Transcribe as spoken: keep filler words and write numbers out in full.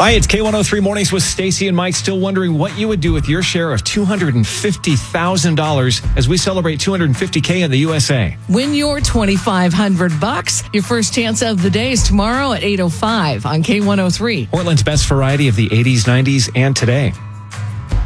Hi, it's K one oh three Mornings with Stacy and Mike. Still wondering what you would do with your share of two hundred fifty thousand dollars as we celebrate two hundred fifty K in the U S A. Win your twenty-five hundred bucks. Your first chance of the day is tomorrow at eight oh five on K one oh three. Portland's best variety of the eighties, nineties, and today.